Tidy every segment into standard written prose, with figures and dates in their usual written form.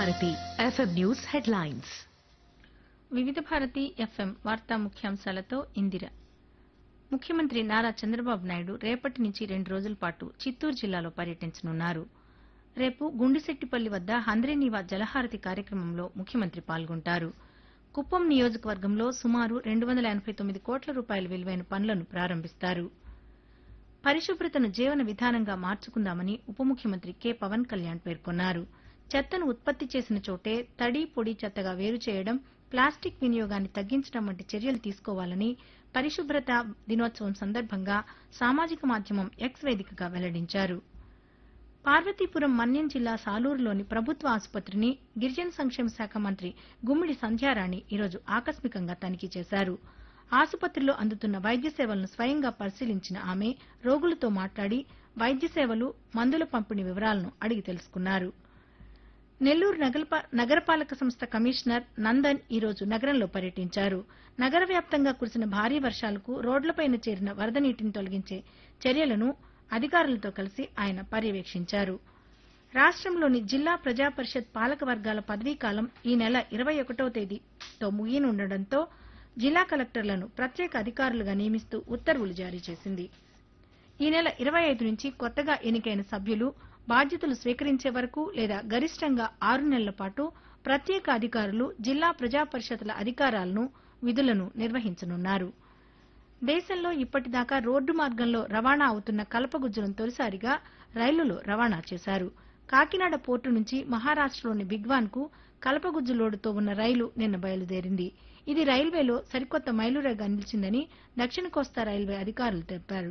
Bharati FM news headlines. వివిధ Bharati FM వార్తా ముఖ్యాంశాలతో ఇందిర. ముఖ్యమంత్రి నారా చంద్రబాబు నాయుడు రేపటి నుంచి 2 రోజుల పాటు చిత్తూరు జిల్లాలో పర్యటించనున్నారు. రేపు గుండిశెట్టిపల్లి వద్ద హంద్రీనీవా జలహారతి కార్యక్రమంలో ముఖ్యమంత్రి పాల్గొంటారు. కుప్పం నియోజకవర్గంలో సుమారు 289 కోట్ల రూపాయల విలువైన పనులను ప్రారంభిస్తారు. పరిశుభ్రతను జీవన విధానంగా మార్చుకుందామని ఉప ముఖ్యమంత్రి కె పవన్ కళ్యాణ్ పేర్కొన్నారు. చెత్తను ఉత్పత్తి చేసిన చోటే తడి, పొడి చెత్తగా వేరు చేయడం, ప్లాస్టిక్ వినియోగాన్ని తగ్గించడం వంటి చర్యలు తీసుకోవాలని పరిశుభ్రత దినోత్సవం సందర్భంగా సామాజిక మాధ్యమం ఎక్స్ వేదికగా వెల్లడించారు. పార్వతీపురం మన్యం జిల్లా సాలూరులోని ప్రభుత్వ ఆసుపత్రిని గిరిజన సంక్షేమ శాఖ మంత్రి గుమ్మిడి సంధ్యారాణి ఈరోజు ఆకస్మికంగా తనిఖీ చేశారు. ఆసుపత్రిలో అందుతున్న వైద్య సేవలను స్వయంగా పరిశీలించిన ఆమె రోగులతో మాట్లాడి వైద్య సేవలు, మందుల పంపిణీ వివరాలను అడిగి తెలుసుకున్నారు. నెల్లూరు నగరపాలక సంస్థ కమిషనర్ నందన్ ఈరోజు నగరంలో పర్యటించారు. నగర వ్యాప్తంగా కురిసిన భారీ వర్షాలకు రోడ్లపైన చేరిన వరద నీటిని తొలగించే చర్యలను అధికారులతో కలిసి ఆయన పర్యవేక్షించారు. రాష్టంలోని జిల్లా ప్రజా పరిషత్ పాలక వర్గాల పదవీకాలం ఈ నెల 21వ తేదీతో ముగియనుండటంతో జిల్లా కలెక్టర్లను ప్రత్యేక అధికారులుగా నియమిస్తూ ఉత్తర్వులు జారీ చేసింది. ఈ నెల 25 నుంచి కొత్తగా ఎన్నికైన సభ్యులు బాధ్యతలు స్వీకరించే వరకు లేదా గరిష్టంగా 6 నెలల పాటు ప్రత్యేక అధికారులు జిల్లా ప్రజా పరిషత్ల అధికారాలను, విధులను నిర్వహించనున్నారు. దేశంలో ఇప్పటిదాకా రోడ్డు మార్గంలో రవాణా అవుతున్న కలపగుజ్జులను తొలిసారిగా రైలులో రవాణా చేశారు. కాకినాడ పోర్టు నుంచి మహారాష్టలోని బిగ్వాన్కు కలపగుజ్జు లోడుతో ఉన్న రైలు నిన్న బయలుదేరింది. ఇది రైల్వేలో సరికొత్త మైలురాయిగా నిలిచిందని దక్షిణ కోస్తా రైల్వే అధికారులు తెలిపారు.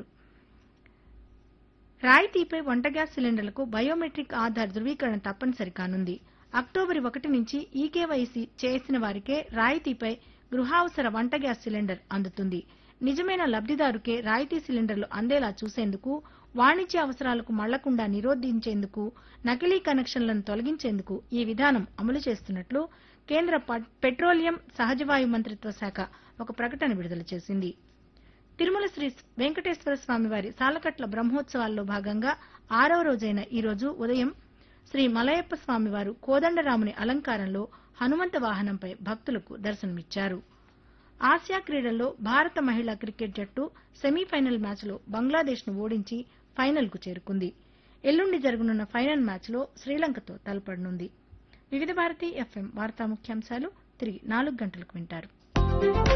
రాయితీపై వంట గ్యాస్ సిలిండర్లకు బయోమెట్రిక్ ఆధార్ ధృవీకరణ తప్పనిసరి కానుంది. అక్టోబర్ 1 నుంచి ఈకేవైసీ చేసిన వారికే రాయితీపై గృహావసర వంట గ్యాస్ సిలిండర్ అందుతుంది. నిజమైన లబ్దిదారుకే రాయితీ సిలిండర్లు అందేలా చూసేందుకు, వాణిజ్య అవసరాలకు మళ్లకుండా నిరోధించేందుకు, నకిలీ కనెక్షన్లను తొలగించేందుకు ఈ విధానం అమలు చేస్తున్నట్లు కేంద్ర పెట్రోలియం, సహజవాయు మంత్రిత్వ శాఖ ఒక ప్రకటన విడుదల చేసింది. తిరుమల శ్రీ వెంకటేశ్వర స్వామివారి సాలకట్ల బ్రహ్మోత్సవాల్లో భాగంగా 6వ రోజైన ఈ రోజు ఉదయం శ్రీ మలయప్ప స్వామివారు కోదండరాముని అలంకారంలో హనుమంత వాహనంపై భక్తులకు దర్శనమిచ్చారు. ఆసియా క్రీడల్లో భారత మహిళా క్రికెట్ జట్టు సెమీఫైనల్ మ్యాచ్లో బంగ్లాదేశ్ను ఓడించి ఫైనల్కు చేరుకుంది. ఎల్లుండి జరగనున్న ఫైనల్ మ్యాచ్లో శ్రీలంకతో తలపడనుంది. వివిధ భారతి ఎఫ్ఎం వార్తా ముఖ్యాంశాలు తిరిగి 4 గంటలకు వింటారు.